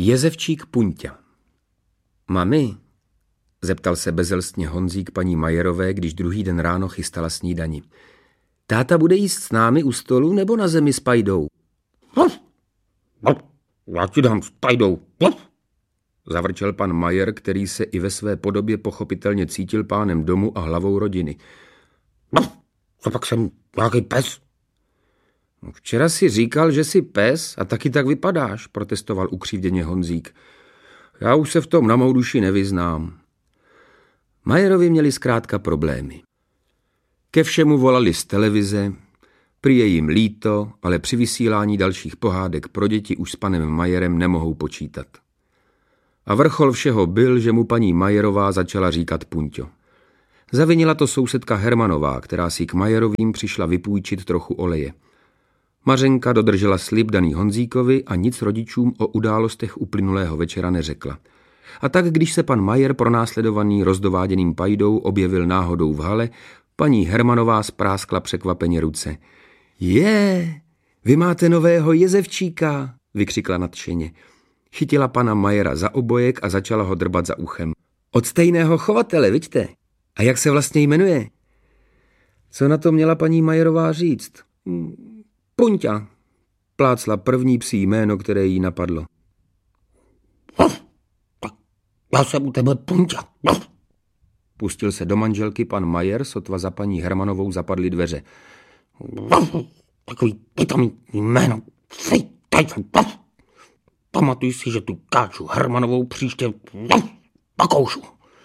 Jezevčík Punťa. Mami, zeptal se bezelstně Honzík paní Majerové, když druhý den ráno chystala snídani. Táta bude jíst s námi u stolu nebo na zemi s pajdou? Já ti dám s pajdou. Zavrčel pan Majer, který se i ve své podobě pochopitelně cítil pánem domu a hlavou rodiny. Co pak jsem nějaký pes? Včera si říkal, že jsi pes a taky tak vypadáš, protestoval ukřivděně Honzík. Já už se v tom na mou duši nevyznám. Majerovi měli zkrátka problémy. Ke všemu volali z televize, prý je jim líto, ale při vysílání dalších pohádek pro děti už s panem Majerem nemohou počítat. A vrchol všeho byl, že mu paní Majerová začala říkat Punťo. Zavinila to sousedka Hermanová, která si k Majerovým přišla vypůjčit trochu oleje. Mařenka dodržela slib daný Honzíkovi a nic rodičům o událostech uplynulého večera neřekla. A tak, když se pan Majer pronásledovaný rozdováděným pajdou objevil náhodou v hale, paní Hermanová spráskla překvapeně ruce. Vy máte nového jezevčíka, vykřikla nadšeně. Chytila pana Majera za obojek a začala ho drbat za uchem. Od stejného chovatele, vidíte? A jak se vlastně jmenuje? Co na to měla paní Majerová říct? Punťa, plácla první psí jméno, které jí napadlo. Já jsem u tebe Punťa. Pustil se do manželky pan Majer, sotva za paní Hermanovou zapadly dveře. Takový pitomý jméno. Pamatuj si, že tu káču Hermanovou příště pakoušu.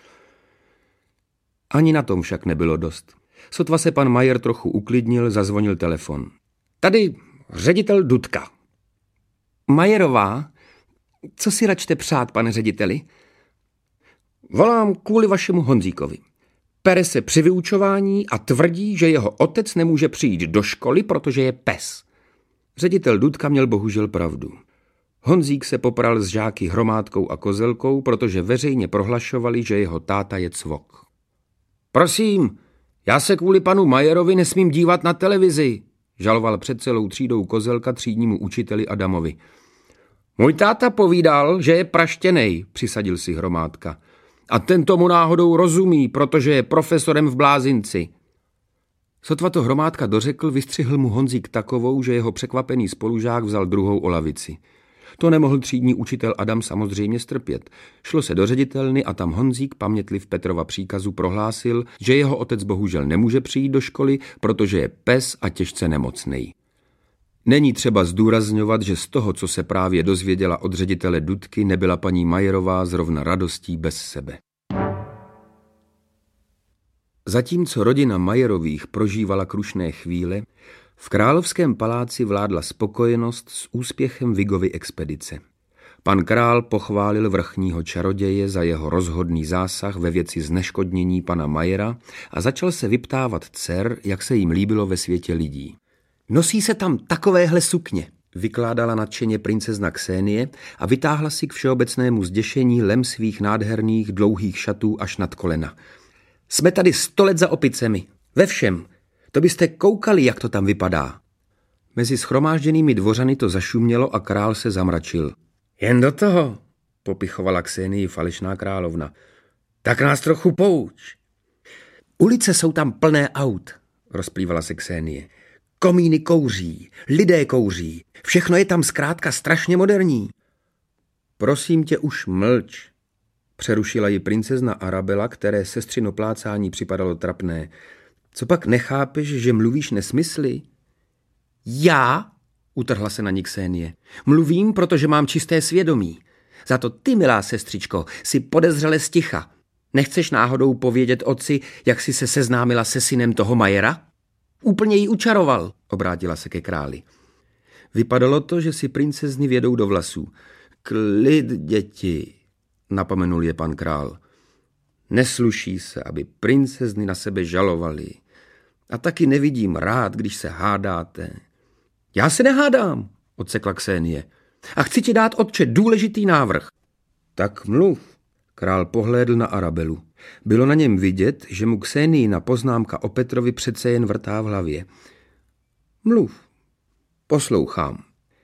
Ani na tom však nebylo dost. Sotva se pan Majer trochu uklidnil, zazvonil telefon. Tady ředitel Dudka. Majerová, co si račte přát, pane řediteli? Volám kvůli vašemu Honzíkovi. Pere se při vyučování a tvrdí, že jeho otec nemůže přijít do školy, protože je pes. Ředitel Dudka měl bohužel pravdu. Honzík se popral s žáky Hromádkou a Kozelkou, protože veřejně prohlašovali, že jeho táta je cvok. Prosím, já se kvůli panu Majerovi nesmím dívat na televizi, žaloval před celou třídou Kozelka třídnímu učiteli Adamovi. Můj táta povídal, že je praštěnej, přisadil si Hromádka. A ten tomu náhodou rozumí, protože je profesorem v Blázinci. Sotva to Hromádka dořekl, vystřihl mu Honzík takovou, že jeho překvapený spolužák vzal druhou o lavici. To nemohl třídní učitel Adam samozřejmě strpět. Šlo se do ředitelny a tam Honzík pamětliv Petrova příkazu prohlásil, že jeho otec bohužel nemůže přijít do školy, protože je pes a těžce nemocnej. Není třeba zdůrazňovat, že z toho, co se právě dozvěděla od ředitele Dudky, nebyla paní Majerová zrovna radostí bez sebe. Zatímco rodina Majerových prožívala krušné chvíle, v Královském paláci vládla spokojenost s úspěchem Vigovy expedice. Pan král pochválil vrchního čaroděje za jeho rozhodný zásah ve věci zneškodnění pana Majera a začal se vyptávat dcer, jak se jim líbilo ve světě lidí. Nosí se tam takovéhle sukně, vykládala nadšeně princezna Ksenie a vytáhla si k všeobecnému zděšení lem svých nádherných dlouhých šatů až nad kolena. Jsme tady 100 let za opicemi, ve všem. To byste koukali, jak to tam vypadá. Mezi shromážděnými dvořany to zašumělo a král se zamračil. Jen do toho, popichovala Ksenii falešná královna. Tak nás trochu pouč. Ulice jsou tam plné aut, rozplývala se Ksenie. Komíny kouří, lidé kouří, všechno je tam zkrátka strašně moderní. Prosím tě, už mlč, přerušila ji princezna Arabela, které sestřino plácání připadalo trapné. Co pak nechápeš, že mluvíš nesmysly? Já? Utrhla se na ní Ksenie. Mluvím, protože mám čisté svědomí. Za to ty, milá sestřičko, si podezřele sticha. Nechceš náhodou povědět otci, jak jsi se seznámila se synem toho Majera? Úplně ji učaroval, obrátila se ke králi. Vypadalo to, že si princezny vědou do vlasů. Klid, děti, napomenul je pan král. Nesluší se, aby princezny na sebe žalovaly. A taky nevidím rád, když se hádáte. Já se nehádám, odsekla Ksenie. A chci ti dát, otče, důležitý návrh. Tak mluv. Král pohlédl na Arabelu. Bylo na něm vidět, že mu Kseniina poznámka o Petrovi přece jen vrtá v hlavě. Mluv. Poslouchám.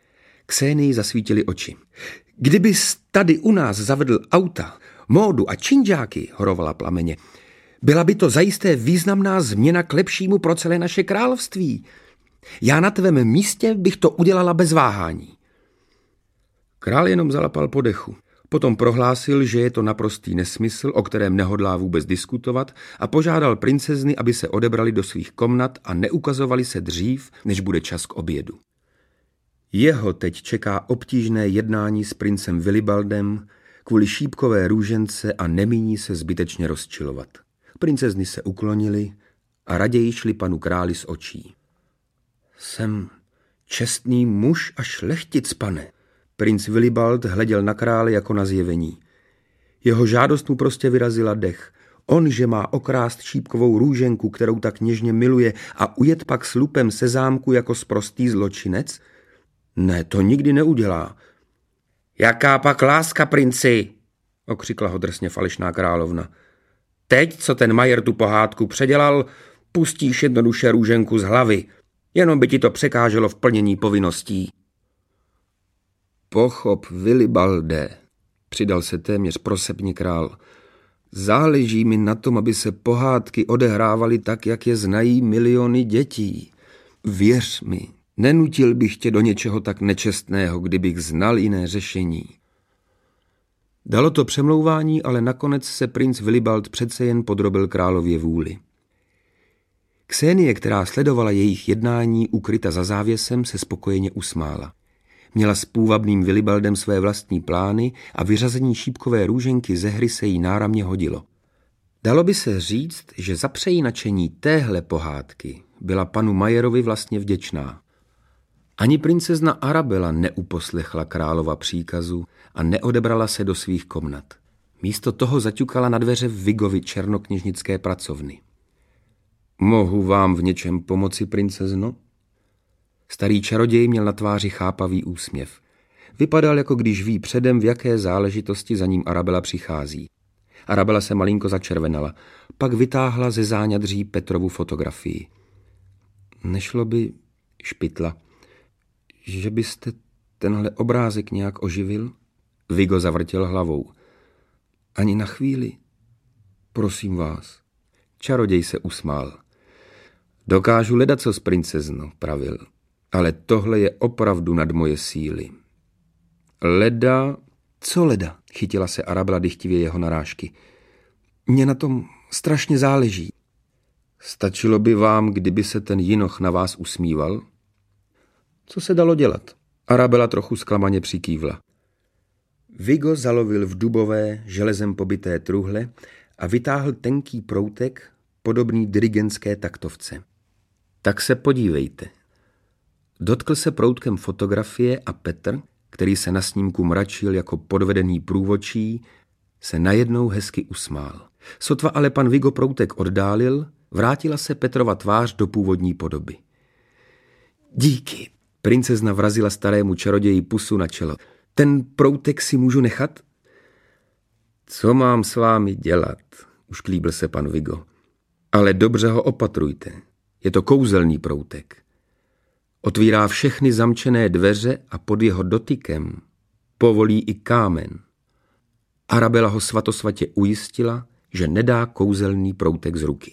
Ksένii zasvítily oči. Kdybys tady u nás zavedl auta, módu a činžáky, horovala plameně, byla by to zajisté významná změna k lepšímu pro celé naše království. Já na tvém místě bych to udělala bez váhání. Král jenom zalapal po dechu. Potom prohlásil, že je to naprostý nesmysl, o kterém nehodlá vůbec diskutovat, a požádal princezny, aby se odebrali do svých komnat a neukazovali se dřív, než bude čas k obědu. Jeho teď čeká obtížné jednání s princem Willibaldem kvůli šípkové růžence a nemíní se zbytečně rozčilovat. Princezny se uklonily a raději šli panu králi z očí. Jsem čestný muž a šlechtic, pane. Princ Willibald hleděl na krále jako na zjevení. Jeho žádost mu prostě vyrazila dech. On, že má okrást šípkovou růženku, kterou tak něžně miluje, a ujet pak s lupem se zámku jako sprostý zločinec? Ne, to nikdy neudělá. Jaká pak láska, princi? Okřikla ho drsně falešná královna. Teď, co ten Majer tu pohádku předělal, pustíš jednoduše růženku z hlavy. Jenom by ti to překáželo v plnění povinností. Pochop, Wilibalde, přidal se téměř prosebně král. Záleží mi na tom, aby se pohádky odehrávaly tak, jak je znají miliony dětí. Věř mi, nenutil bych tě do něčeho tak nečestného, kdybych znal jiné řešení. Dalo to přemlouvání, ale nakonec se princ Willibald přece jen podrobil králově vůli. Ksenie, která sledovala jejich jednání ukryta za závěsem, se spokojeně usmála. Měla s půvabným Willibaldem své vlastní plány a vyřazení šípkové růženky ze hry se jí náramně hodilo. Dalo by se říct, že za přejínačení téhle pohádky byla panu Majerovi vlastně vděčná. Ani princezna Arabela neuposlechla králova příkazu a neodebrala se do svých komnat. Místo toho zaťukala na dveře Vigovy černokněžnické pracovny. Mohu vám v něčem pomoci, princezno? Starý čaroděj měl na tváři chápavý úsměv. Vypadal, jako když ví předem, v jaké záležitosti za ním Arabela přichází. Arabela se malinko začervenala, pak vytáhla ze záňadří Petrovu fotografii. Nešlo by, špitla, že byste tenhle obrázek nějak oživil? Vigo zavrtěl hlavou. Ani na chvíli? Prosím vás. Čaroděj se usmál. Dokážu ledacos, princezno, pravil. Ale tohle je opravdu nad moje síly. Leda... Co leda? Chytila se Arabela dychtivě jeho narážky. Mně na tom strašně záleží. Stačilo by vám, kdyby se ten jinoch na vás usmíval? Co se dalo dělat? Arabela trochu zklamaně přikývla. Vigo zalovil v dubové, železem pobyté truhle a vytáhl tenký proutek, podobný dirigentské taktovce. Tak se podívejte. Dotkl se proutkem fotografie a Petr, který se na snímku mračil jako podvedený průvodčí, se najednou hezky usmál. Sotva ale pan Vigo proutek oddálil, vrátila se Petrova tvář do původní podoby. Díky, princezna vrazila starému čaroději pusu na čelo. Ten proutek si můžu nechat? Co mám s vámi dělat? Ušklíbil se pan Vigo. Ale dobře ho opatrujte. Je to kouzelný proutek. Otvírá všechny zamčené dveře a pod jeho dotykem povolí i kámen. Arabela ho svatosvatě ujistila, že nedá kouzelný proutek z ruky.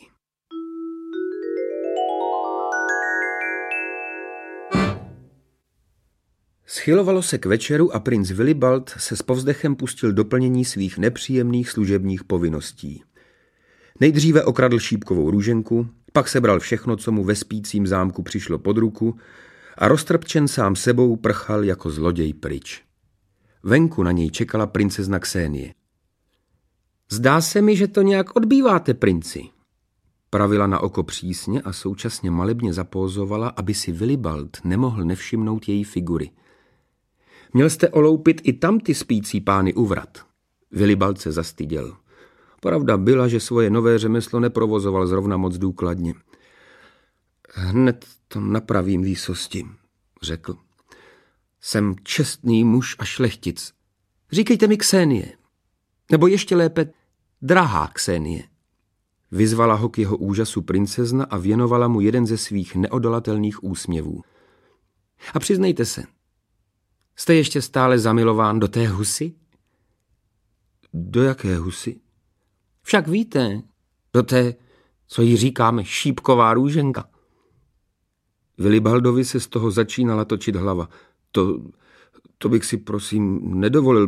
Schylovalo se k večeru a princ Willibald se s povzdechem pustil do plnění svých nepříjemných služebních povinností. Nejdříve okradl šípkovou růženku, pak sebral všechno, co mu ve spícím zámku přišlo pod ruku a roztrpčen sám sebou prchal jako zloděj pryč. Venku na něj čekala princezna Ksenie. Zdá se mi, že to nějak odbýváte, princi. Pravila na oko přísně a současně malebně zapózovala, aby si Willibald nemohl nevšimnout její figury. Měl jste oloupit i tam ty spící pány u vrat. Willibald se zastyděl. Pravda byla, že svoje nové řemeslo neprovozoval zrovna moc důkladně. Hned to napravím, výsosti, řekl. Jsem čestný muž a šlechtic. Říkejte mi Ksenie. Nebo ještě lépe, drahá Ksenie. Vyzvala ho k jeho úžasu princezna a věnovala mu jeden ze svých neodolatelných úsměvů. A přiznejte se, Jste ještě stále zamilován do té husy? Do jaké husy? Však víte, do té, co jí říkáme šípková růženka. Vilibaldovi se z toho začínala točit hlava. To bych si prosím nedovolil,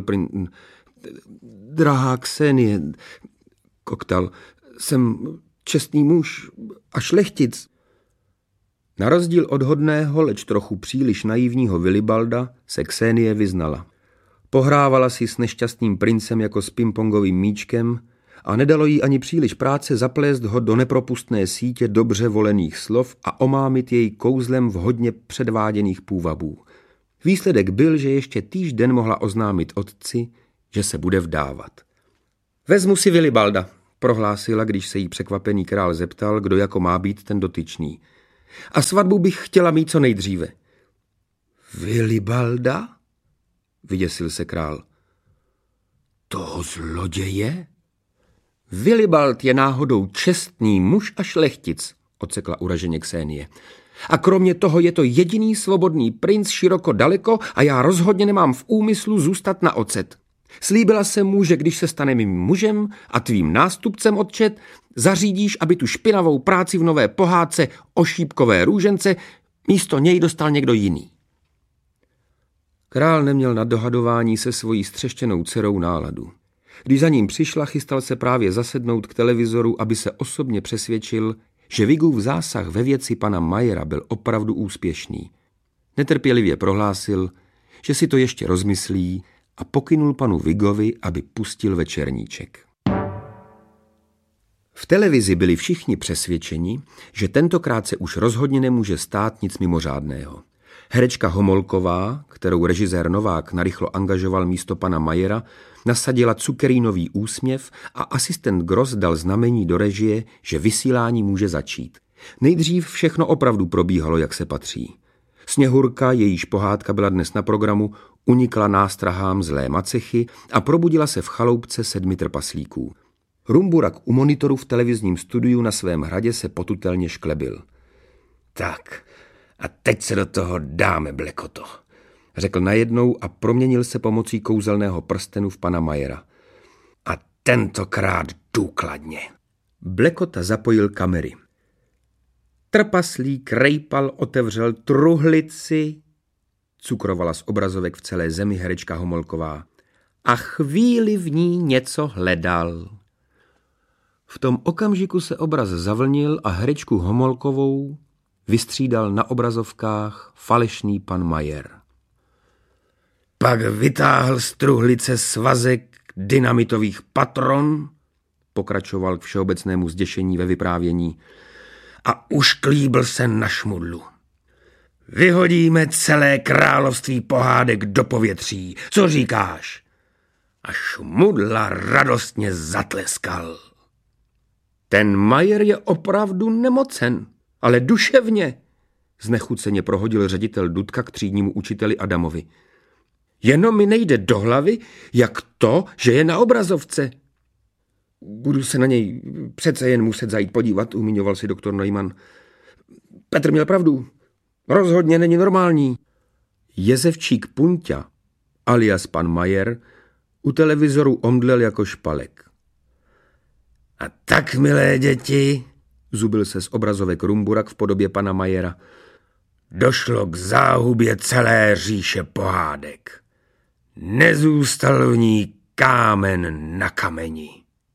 Drahá Ksenie, koktal, jsem čestný muž a šlechtic. Na rozdíl od hodného, leč trochu příliš naivního Vilibalda se Ksenie vyznala. Pohrávala si s nešťastným princem jako s pingpongovým míčkem a nedalo jí ani příliš práce zaplést ho do nepropustné sítě dobře volených slov a omámit jej kouzlem vhodně předváděných půvabů. Výsledek byl, že ještě týž den mohla oznámit otci, že se bude vdávat. Vezmu si Vilibalda, prohlásila, když se jí překvapený král zeptal, kdo jako má být ten dotyčný. A svatbu bych chtěla mít co nejdříve. Vilibalda? Vyděsil se král. Toho zloděje? Vilibald je náhodou čestný muž a šlechtic, odsekla uraženě Ksenie. A kromě toho je to jediný svobodný princ široko daleko a já rozhodně nemám v úmyslu zůstat na ocet. Slíbila jsem mu, že když se stane mým mužem a tvým nástupcem, otčet, zařídíš, aby tu špinavou práci v nové pohádce o šípkové růžence místo něj dostal někdo jiný. Král neměl na dohadování se svojí střeštěnou dcerou náladu. Když za ním přišla, chystal se právě zasednout k televizoru, aby se osobně přesvědčil, že Vigův zásah ve věci pana Mayera byl opravdu úspěšný. Netrpělivě prohlásil, že si to ještě rozmyslí a pokynul panu Vigovi, aby pustil večerníček. V televizi byli všichni přesvědčeni, že tentokrát se už rozhodně nemůže stát nic mimořádného. Herečka Homolková, kterou režisér Novák narychlo angažoval místo pana Mayera, nasadila cukerínový úsměv a asistent Gross dal znamení do režie, že vysílání může začít. Nejdřív všechno opravdu probíhalo, jak se patří. Sněhurka, jejíž pohádka byla dnes na programu, unikla nástrahám zlé macechy a probudila se v chaloupce 7 trpaslíků. Rumburak u monitoru v televizním studiu na svém hradě se potutelně šklebil. Tak, a teď se do toho dáme, Blekoto, řekl najednou a proměnil se pomocí kouzelného prstenu v pana Mayera. A tentokrát důkladně. Blekota zapojil kamery. Trpaslík rejpal, otevřel truhlici, cukrovala z obrazovek v celé zemi herečka Homolková. A chvíli v ní něco hledal. V tom okamžiku se obraz zavlnil a herečku Homolkovou vystřídal na obrazovkách falešný pan Mayer. Pak vytáhl z truhlice svazek dynamitových patron, pokračoval k všeobecnému zděšení ve vyprávění, a ušklíbil se na šmudlu. Vyhodíme celé království pohádek do povětří. Co říkáš? A šmudla radostně zatleskal. Ten Mayer je opravdu nemocen, ale duševně, znechuceně prohodil ředitel Dudka k třídnímu učiteli Adamovi. Jenom mi nejde do hlavy, jak to, že je na obrazovce. Budu se na něj přece jen muset zajít podívat, umiňoval si doktor Neumann. Petr měl pravdu. Rozhodně není normální. Jezevčík Punťa, alias pan Mayer, u televizoru omdlel jako špalek. A tak, milé děti, zubil se z obrazovek Rumburak v podobě pana Mayera, došlo k záhubě celé říše pohádek. Nezůstal v ní kámen na kameni.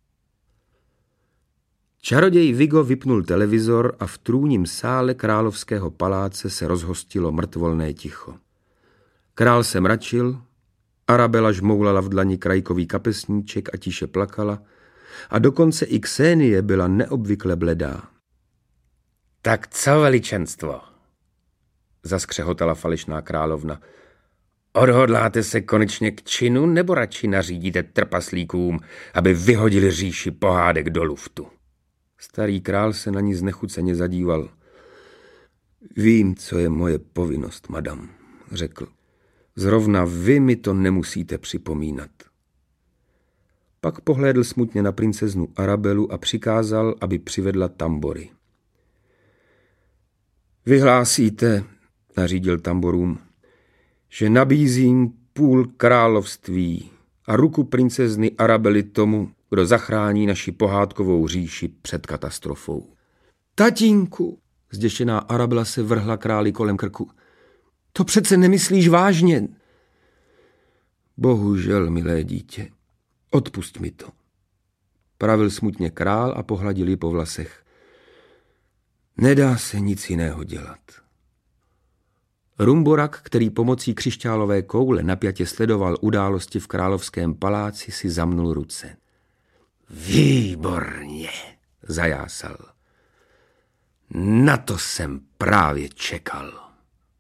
Čaroděj Vigo vypnul televizor a v trůním sále královského paláce se rozhostilo mrtvolné ticho. Král se mračil, Arabela žmoulala v dlani krajkový kapesníček a tiše plakala a dokonce i Ksenie byla neobvykle bledá. Tak co, veličenstvo? Zaskřehotala falešná královna. Odhodláte se konečně k činu, nebo radši nařídíte trpaslíkům, aby vyhodili říši pohádek do luftu? Starý král se na ní znechuceně zadíval. Vím, co je moje povinnost, madam, řekl. Zrovna vy mi to nemusíte připomínat. Pak pohlédl smutně na princeznu Arabelu a přikázal, aby přivedla tambory. Vyhlásíte, nařídil tamborům, že nabízím půl království a ruku princezny Arabely tomu, kdo zachrání naši pohádkovou říši před katastrofou. Tatínku, zděšená Arabela se vrhla králi kolem krku. To přece nemyslíš vážně. Bohužel, milé dítě, odpusť mi to. Pravil smutně král a pohladil ji po vlasech. Nedá se nic jiného dělat. Rumborak, který pomocí křišťálové koule napjatě sledoval události v královském paláci, si zamnul ruce. Výborně, zajásal. Na to jsem právě čekal.